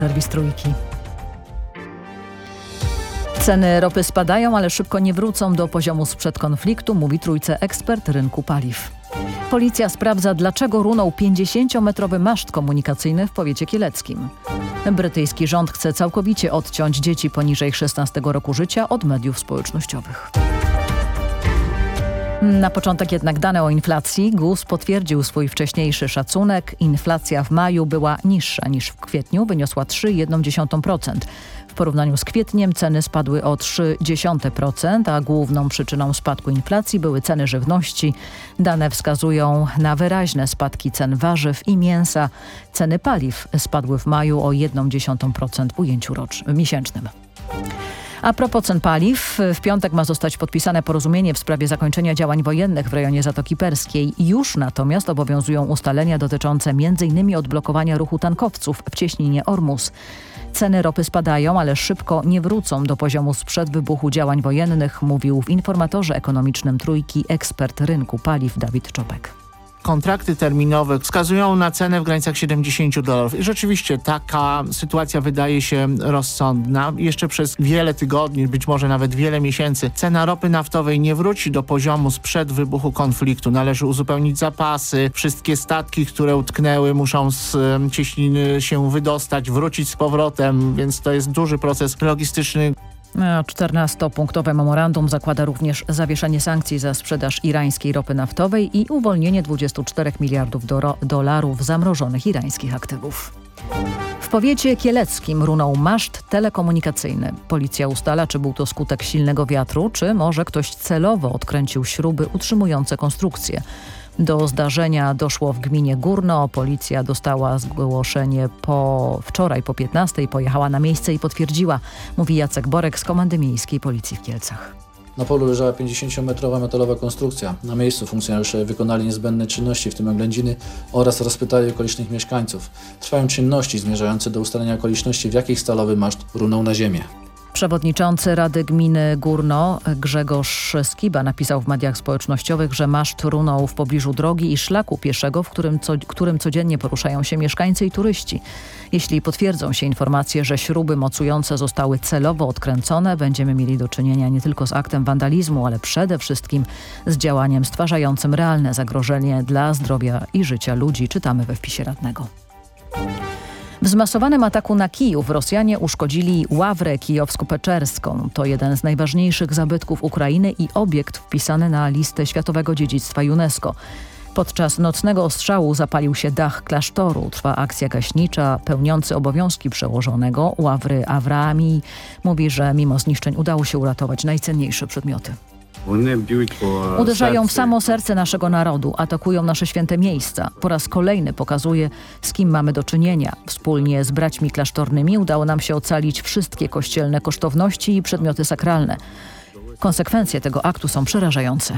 Serwis Trójki. Ceny ropy spadają, ale szybko nie wrócą do poziomu sprzed konfliktu, mówi Trójce ekspert rynku paliw. Policja sprawdza, dlaczego runął 50-metrowy maszt komunikacyjny w powiecie kieleckim. Brytyjski rząd chce całkowicie odciąć dzieci poniżej 16 roku życia od mediów społecznościowych. Na początek jednak dane o inflacji. GUS potwierdził swój wcześniejszy szacunek. Inflacja w maju była niższa niż w kwietniu, wyniosła 3,1%. W porównaniu z kwietniem ceny spadły o 0,3%, a główną przyczyną spadku inflacji były ceny żywności. Dane wskazują na wyraźne spadki cen warzyw i mięsa. Ceny paliw spadły w maju o 0,1% w ujęciu miesięcznym. A propos cen paliw, w piątek ma zostać podpisane porozumienie w sprawie zakończenia działań wojennych w rejonie Zatoki Perskiej. Już natomiast obowiązują ustalenia dotyczące m.in. odblokowania ruchu tankowców w cieśninie Ormus. Ceny ropy spadają, ale szybko nie wrócą do poziomu sprzed wybuchu działań wojennych, mówił w informatorze ekonomicznym Trójki ekspert rynku paliw Dawid Czopek. Kontrakty terminowe wskazują na cenę w granicach $70. I rzeczywiście taka sytuacja wydaje się rozsądna. Jeszcze przez wiele tygodni, być może nawet wiele miesięcy, cena ropy naftowej nie wróci do poziomu sprzed wybuchu konfliktu. Należy uzupełnić zapasy. Wszystkie statki, które utknęły, muszą z cieśniny się wydostać, wrócić z powrotem, więc to jest duży proces logistyczny. 14-punktowe memorandum zakłada również zawieszenie sankcji za sprzedaż irańskiej ropy naftowej i uwolnienie 24 miliardów dolarów zamrożonych irańskich aktywów. W powiecie kieleckim runął maszt telekomunikacyjny. Policja ustala, czy był to skutek silnego wiatru, czy może ktoś celowo odkręcił śruby utrzymujące konstrukcję. Do zdarzenia doszło w gminie Górno. Policja dostała zgłoszenie wczoraj po 15:00. Pojechała na miejsce i potwierdziła, mówi Jacek Borek z Komendy Miejskiej Policji w Kielcach. Na polu leżała 50-metrowa metalowa konstrukcja. Na miejscu funkcjonariusze wykonali niezbędne czynności, w tym oględziny, oraz rozpytali okolicznych mieszkańców. Trwają czynności zmierzające do ustalenia okoliczności, w jakich stalowy maszt runął na ziemię. Przewodniczący Rady Gminy Górno Grzegorz Skiba napisał w mediach społecznościowych, że maszt runął w pobliżu drogi i szlaku pieszego, którym codziennie poruszają się mieszkańcy i turyści. Jeśli potwierdzą się informacje, że śruby mocujące zostały celowo odkręcone, będziemy mieli do czynienia nie tylko z aktem wandalizmu, ale przede wszystkim z działaniem stwarzającym realne zagrożenie dla zdrowia i życia ludzi, czytamy we wpisie radnego. W zmasowanym ataku na Kijów Rosjanie uszkodzili ławrę kijowsko-peczerską. To jeden z najważniejszych zabytków Ukrainy i obiekt wpisany na listę Światowego Dziedzictwa UNESCO. Podczas nocnego ostrzału zapalił się dach klasztoru. Trwa akcja gaśnicza. Pełniący obowiązki przełożonego ławry Awraami mówi, że mimo zniszczeń udało się uratować najcenniejsze przedmioty. Uderzają w samo serce naszego narodu, atakują nasze święte miejsca. Po raz kolejny pokazuje, z kim mamy do czynienia. Wspólnie z braćmi klasztornymi udało nam się ocalić wszystkie kościelne kosztowności i przedmioty sakralne. Konsekwencje tego aktu są przerażające.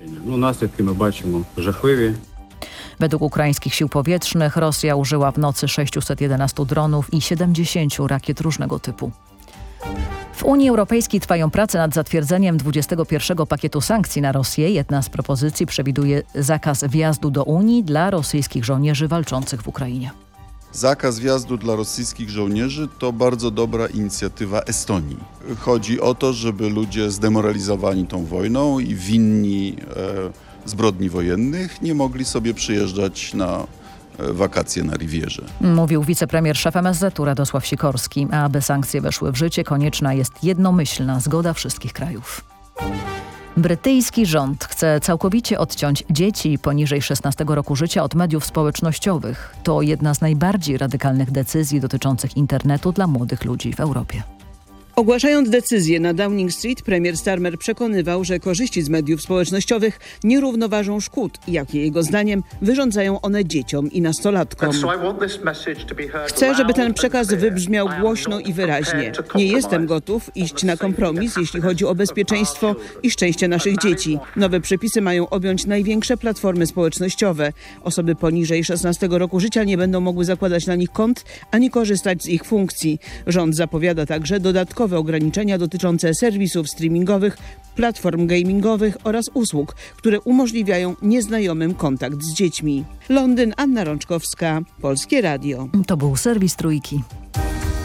Według ukraińskich sił powietrznych Rosja użyła w nocy 611 dronów i 70 rakiet różnego typu. W Unii Europejskiej trwają prace nad zatwierdzeniem 21 pakietu sankcji na Rosję. Jedna z propozycji przewiduje zakaz wjazdu do Unii dla rosyjskich żołnierzy walczących w Ukrainie. Zakaz wjazdu dla rosyjskich żołnierzy to bardzo dobra inicjatywa Estonii. Chodzi o to, żeby ludzie zdemoralizowani tą wojną i winni zbrodni wojennych nie mogli sobie przyjeżdżać na wakacje na Rivierze. Mówił wicepremier szef MSZ-u Radosław Sikorski. A aby sankcje weszły w życie, konieczna jest jednomyślna zgoda wszystkich krajów. Brytyjski rząd chce całkowicie odciąć dzieci poniżej 16 roku życia od mediów społecznościowych. To jedna z najbardziej radykalnych decyzji dotyczących internetu dla młodych ludzi w Europie. Ogłaszając decyzję na Downing Street, premier Starmer przekonywał, że korzyści z mediów społecznościowych nie równoważą szkód, jakie jego zdaniem wyrządzają one dzieciom i nastolatkom. Chcę, żeby ten przekaz wybrzmiał głośno i wyraźnie. Nie jestem gotów iść na kompromis, jeśli chodzi o bezpieczeństwo i szczęście naszych dzieci. Nowe przepisy mają objąć największe platformy społecznościowe. Osoby poniżej 16 roku życia nie będą mogły zakładać na nich kont, ani korzystać z ich funkcji. Rząd zapowiada także dodatkowe ograniczenia dotyczące serwisów streamingowych, platform gamingowych oraz usług, które umożliwiają nieznajomym kontakt z dziećmi. Londyn, Anna Rączkowska, Polskie Radio. To był serwis Trójki.